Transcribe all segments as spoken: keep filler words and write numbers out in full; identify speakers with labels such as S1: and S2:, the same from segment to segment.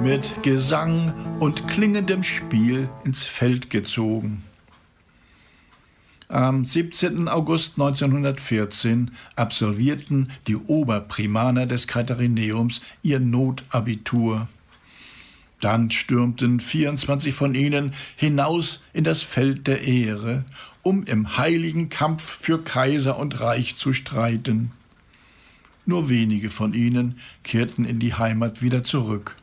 S1: mit Gesang und klingendem Spiel ins Feld gezogen. Am siebzehnten August neunzehnhundertvierzehn absolvierten die Oberprimaner des Katharineums ihr Notabitur. Dann stürmten vierundzwanzig von ihnen hinaus in das Feld der Ehre, um im heiligen Kampf für Kaiser und Reich zu streiten. Nur wenige von ihnen kehrten in die Heimat wieder zurück.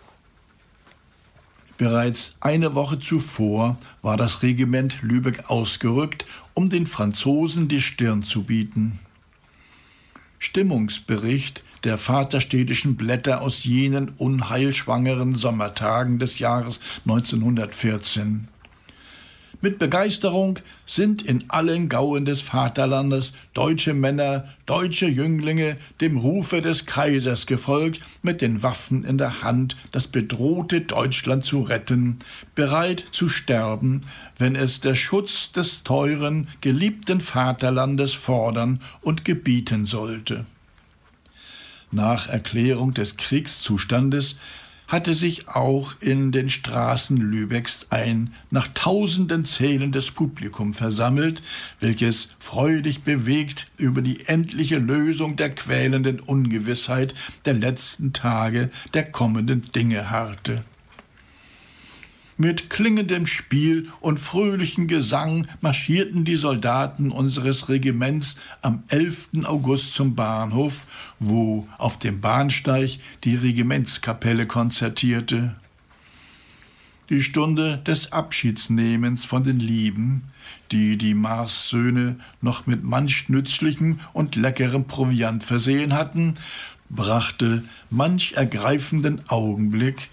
S1: Bereits eine Woche zuvor war das Regiment Lübeck ausgerückt, um den Franzosen die Stirn zu bieten. Stimmungsbericht der vaterstädtischen Blätter aus jenen unheilschwangeren Sommertagen des Jahres neunzehnhundertvierzehn. Mit Begeisterung sind in allen Gauen des Vaterlandes deutsche Männer, deutsche Jünglinge dem Rufe des Kaisers gefolgt, mit den Waffen in der Hand das bedrohte Deutschland zu retten, bereit zu sterben, wenn es der Schutz des teuren, geliebten Vaterlandes fordern und gebieten sollte. Nach Erklärung des Kriegszustandes hatte sich auch in den Straßen Lübecks ein nach Tausenden zählendes Publikum versammelt, welches freudig bewegt über die endliche Lösung der quälenden Ungewissheit der letzten Tage der kommenden Dinge harrte. Mit klingendem Spiel und fröhlichem Gesang marschierten die Soldaten unseres Regiments am elften August zum Bahnhof, wo auf dem Bahnsteig die Regimentskapelle konzertierte. Die Stunde des Abschiedsnehmens von den Lieben, die die Marssöhne noch mit manch nützlichem und leckerem Proviant versehen hatten, brachte manch ergreifenden Augenblick